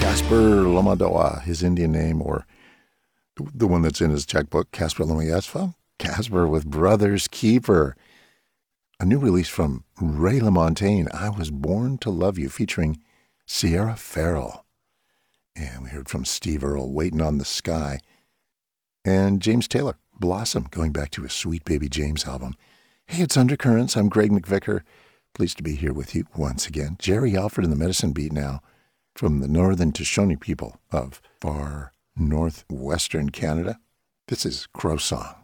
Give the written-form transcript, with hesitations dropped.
Casper Lamadoa, his Indian name, or the one that's in his checkbook, Casper Lamadoa. Casper with Brother's Keeper. A new release from Ray LaMontagne, I Was Born to Love You, featuring Sierra Farrell. And we heard from Steve Earle, Waiting on the Sky. And James Taylor, Blossom, going back to his Sweet Baby James album. Hey, it's Undercurrents. I'm Greg McVicker. Pleased to be here with you once again. Jerry Alford in the Medicine Beat now, from the Northern Shoshone people of far northwestern Canada. This is Crow Song.